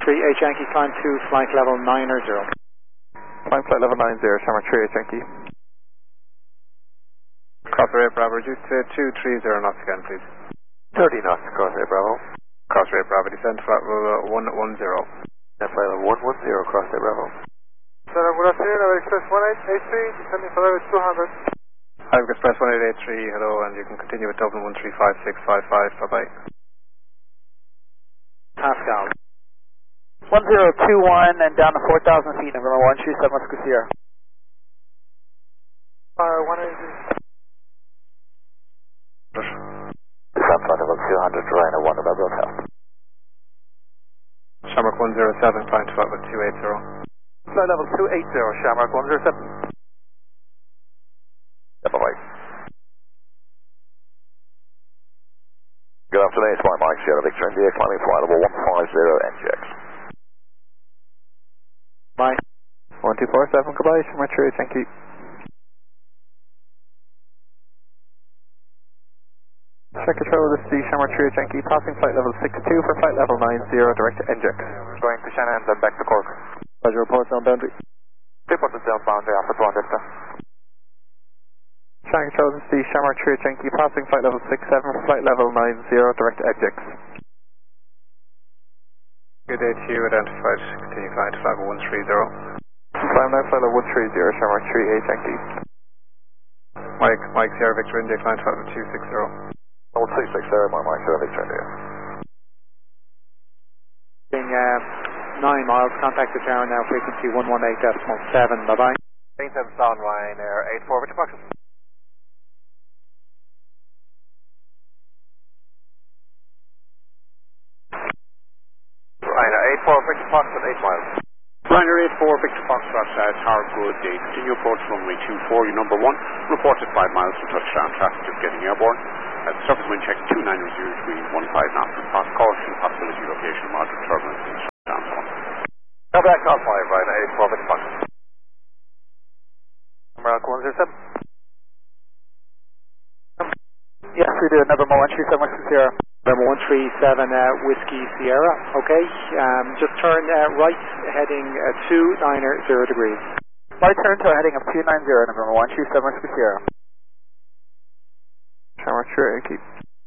38 Yankee, climb 2, flight level 9 or 0. Climb flight level 90, Shamrock 38 Yankee. Cross rate Bravo, reduce to 230 knots again, please. 30 knots, cross rate Bravo. Cross rate Bravo, descend to flight level 110. Flight level 110, cross rate Bravo. Sir, good afternoon, I've Express 1883, descending for level 200. I've Express 1883, hello, and you can continue with Dublin 135655, bye-bye. Pascal. 1021 and down to 4,000 feet, November 137 Oscar Sierra. 180. Descend flight level 200, Ryanair 1 November Hotel. Shamrock 107, climb to flight level 280. Flight level 280, Shamrock 107. Bye-bye. Good afternoon, it's Mike Sierra Victor India, climbing flight level 150 NGX. Mike. 1247, goodbye, Shamrock 38, thank you. Second control, this is the Shamrock 38 Yankee, passing flight level 62 for flight level 90, direct to NGX. Going to Shannon and then back to Cork. Roger, report down boundary. Report to down boundary, Alpha 2 Delta. Shannon control, this is the Shamrock 38 Yankee, passing flight level 67 for flight level 90, direct to NGX. Good day to you, identified, continue flying to flight level 130. Climb now flight level 130, Shamrock 38 Yankee. Mike Sierra Victor India, climb to flight level 260. Level 260, Mike Sierra Victor India. 9 miles, contact the tower now, frequency 118.7, bye-bye. 87 Sound, Ryanair 84, Victor Fox. Ryanair 84, Victor Fox at 8 miles. Ryanair 84, Victor Foxtrot, Tower Good Day. Continue approach runway 24, your number 1. Reported 5 miles to touchdown. Traffic is getting airborne. Surface wind check 290 degrees, 15 knots. Cross caution, possibility location, moderate turbulence in shutdown zone. Copy that, call 5, Ryanair 84, Victor Fox. America 107. Yes, we do, November 137 Oscar Sierra. November 137 Whiskey Sierra, okay. Just turn right, heading 290 degrees. Right turn to a heading of 290, November 137 Oscar Sierra. Shamrock 38 Yankee.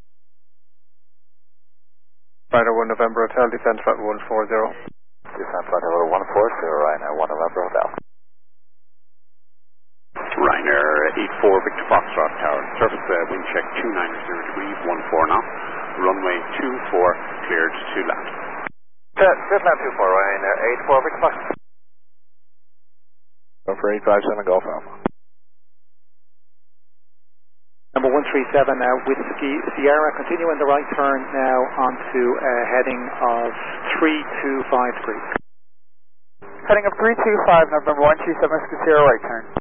Ryanair 1 November Hotel, descend to flight level 140. Descend flight level 140, Ryanair 1 November Hotel. Ryanair 84, Victor Foxtrot, Tower. Surface wind check 290 degrees, 14 knots. Runway 24, cleared to land. Clear land 24, Ryanair 84, Victor Fox. Go for 857 Golf Alpha. Number 137 Whiskey Sierra, continue in the right turn now onto a heading of 325 degrees. Heading of 325, November 137 Oscar Sierra, right turn.